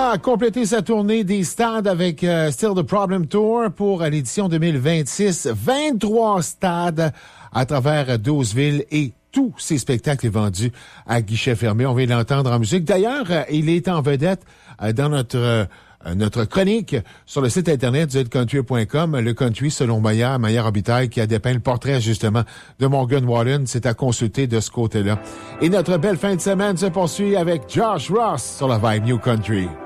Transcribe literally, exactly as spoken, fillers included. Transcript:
a complété sa tournée des stades avec euh, Still the Problem Tour pour l'édition deux mille vingt-six. vingt-trois stades à travers douze villes et tous ces spectacles vendus à guichet fermé. On vient de l'entendre en musique. D'ailleurs, euh, il est en vedette euh, dans notre... Euh, notre chronique sur le site internet du country point com, le country selon Maillard, Maillard Robitaille, qui a dépeint le portrait justement de Morgan Wallen. C'est à consulter de ce côté-là. Et notre belle fin de semaine se poursuit avec Josh Ross sur la Vibe New Country.